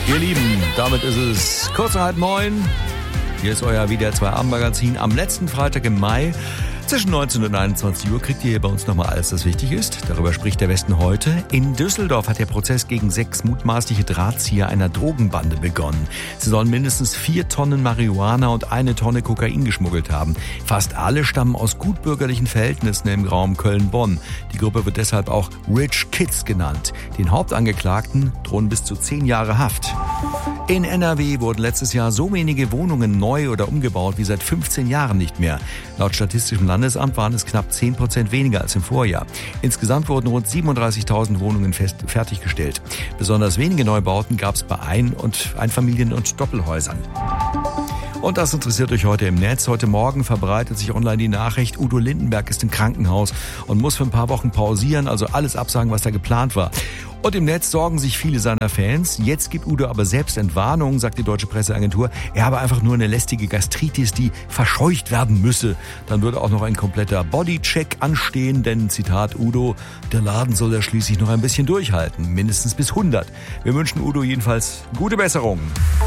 Ihr Lieben, damit ist es kurz nach 8:09. Hier ist euer WDR 2 Abendmagazin am letzten Freitag im Mai. Zwischen 19 und 21 Uhr kriegt ihr hier bei uns nochmal alles, was wichtig ist. Darüber spricht der Westen heute. In Düsseldorf hat der Prozess gegen 6 mutmaßliche Drahtzieher einer Drogenbande begonnen. Sie sollen mindestens 4 Tonnen Marihuana und 1 Tonne Kokain geschmuggelt haben. Fast alle stammen aus gutbürgerlichen Verhältnissen im Raum Köln-Bonn. Die Gruppe wird deshalb auch Rich Kids genannt. Den Hauptangeklagten drohen bis zu 10 Jahre Haft. In NRW wurden letztes Jahr so wenige Wohnungen neu oder umgebaut wie seit 15 Jahren nicht mehr. Laut Statistischem Landesamt waren es knapp 10% weniger als im Vorjahr. Insgesamt wurden rund 37.000 Wohnungen fertiggestellt. Besonders wenige Neubauten gab es bei Einfamilien- und Doppelhäusern. Und das interessiert euch heute im Netz. Heute Morgen verbreitet sich online die Nachricht, Udo Lindenberg ist im Krankenhaus und muss für ein paar Wochen pausieren, also alles absagen, was da geplant war. Und im Netz sorgen sich viele seiner Fans. Jetzt gibt Udo aber selbst Entwarnung, sagt die Deutsche Presseagentur. Er habe einfach nur eine lästige Gastritis, die verscheucht werden müsse. Dann würde auch noch ein kompletter Bodycheck anstehen, denn, Zitat Udo, der Laden soll ja schließlich noch ein bisschen durchhalten. Mindestens bis 100. Wir wünschen Udo jedenfalls gute Besserung.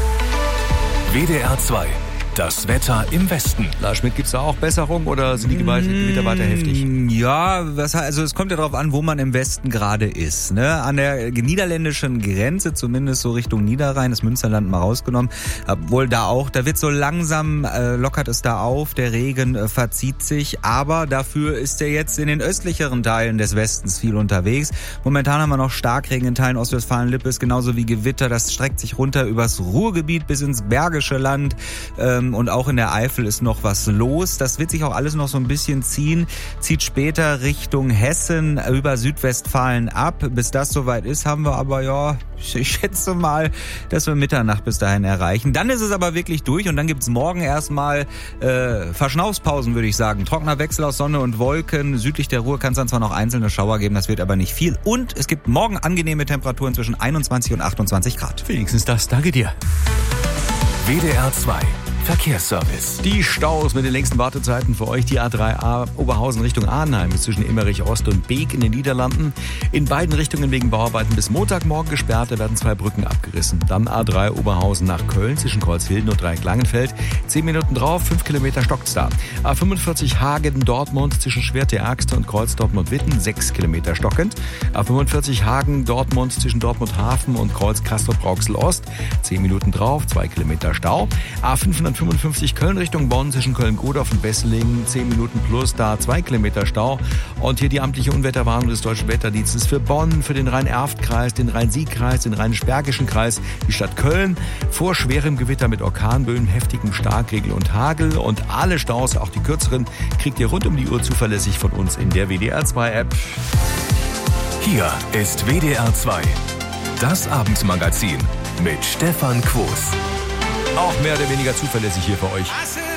WDR 2. Das Wetter im Westen. Lars Schmidt, gibt's da auch Besserung oder sind die Gewitter weiter heftig? Ja, also es kommt ja darauf an, wo man im Westen gerade ist. Ne? An der niederländischen Grenze, zumindest so Richtung Niederrhein, das Münsterland mal rausgenommen. Obwohl da wird so langsam, lockert es da auf, der Regen verzieht sich. Aber dafür ist er jetzt in den östlicheren Teilen des Westens viel unterwegs. Momentan haben wir noch Starkregen in Teilen Ostwestfalen-Lippes, genauso wie Gewitter. Das streckt sich runter übers Ruhrgebiet bis ins Bergische Land. Und auch in der Eifel ist noch was los. Das wird sich auch alles noch so ein bisschen ziehen. Zieht später Richtung Hessen über Südwestfalen ab. Bis das soweit ist, haben wir aber, ja, ich schätze mal, dass wir Mitternacht bis dahin erreichen. Dann ist es aber wirklich durch und dann gibt's morgen erstmal Verschnaufspausen, würde ich sagen. Trockener Wechsel aus Sonne und Wolken. Südlich der Ruhr kann es dann zwar noch einzelne Schauer geben, das wird aber nicht viel. Und es gibt morgen angenehme Temperaturen zwischen 21 und 28 Grad. Wenigstens das, danke dir. WDR 2. Verkehrsservice. Die Staus mit den längsten Wartezeiten für euch. Die A3A Oberhausen Richtung Arnheim ist zwischen Emmerich Ost und Beek in den Niederlanden. In beiden Richtungen wegen Bauarbeiten bis Montagmorgen gesperrt. Da werden 2 Brücken abgerissen. Dann A3 Oberhausen nach Köln zwischen Kreuzhilden und Dreieck-Langenfeld. 10 Minuten drauf, 5 Kilometer stockt's da. A45 Hagen-Dortmund zwischen Schwerte-Ergste und Kreuz Dortmund-Witten. 6 Kilometer stockend. A45 Hagen-Dortmund zwischen Dortmund-Hafen und Kreuz Castrop-Rauxel-Ost. 10 Minuten drauf, 2 Kilometer Stau. A555 Köln Richtung Bonn zwischen Köln-Godorf und Wesseling, 10 Minuten plus, da 2 Kilometer Stau. Und hier die amtliche Unwetterwarnung des Deutschen Wetterdienstes für Bonn, für den Rhein-Erft-Kreis, den Rhein-Sieg-Kreis, den Rheinisch-Bergischen Kreis, die Stadt Köln. Vor schwerem Gewitter mit Orkanböen, heftigem Starkregen und Hagel. Und alle Staus, auch die kürzeren, kriegt ihr rund um die Uhr zuverlässig von uns in der WDR 2 App. Hier ist WDR 2. Das Abendmagazin mit Stefan Quos. Auch mehr oder weniger zuverlässig hier für euch.